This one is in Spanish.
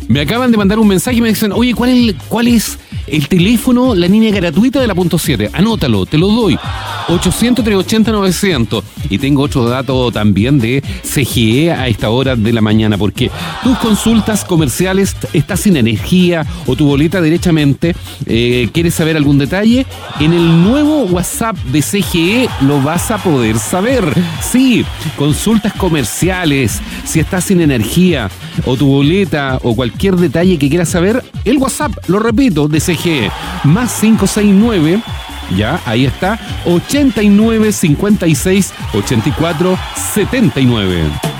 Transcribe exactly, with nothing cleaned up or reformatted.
Me acaban de mandar un mensaje y me dicen, oye, ¿cuál es, cuál es el teléfono, la línea gratuita de la punto siete? Anótalo, te lo doy. ochocientos, trescientos ochenta, novecientos. Y tengo otro dato también de C G E a esta hora de la mañana, porque tus consultas comerciales, estás sin energía o tu boleta derechamente, eh, ¿quieres saber algún detalle? En el nuevo WhatsApp de C G E lo vas a poder saber. Sí, consultas comerciales, si estás sin energía o tu boleta o cualquier detalle que quieras saber, el WhatsApp, lo repito, de C G E, más cinco seis nueve, ya, ahí está, ochenta y nueve, cincuenta y seis, ochenta y cuatro, setenta y nueve.